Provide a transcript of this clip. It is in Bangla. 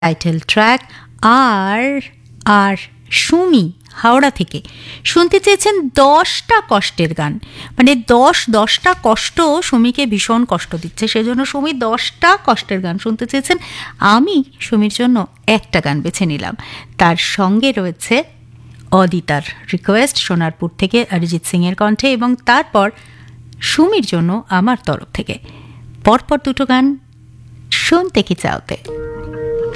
Title track. আর আর সুমি হাওড়া থেকে শুনতে চেয়েছেন 10টা কষ্টের গান, মানে 10টা কষ্ট সুমিকে ভীষণ কষ্ট দিচ্ছে, সেজন্য সুমি 10টা কষ্টের গান শুনতে চেয়েছেন। আমি সুমির জন্য একটা গান বেছে নিলাম, তার সঙ্গে রয়েছে অদিতার রিকোয়েস্ট সোনারপুর থেকে অরিজিৎ সিংয়ের কণ্ঠে, এবং তারপর সুমির জন্য আমার তরফ থেকে পরপর দুটো গান শুনতে কি চাওতে।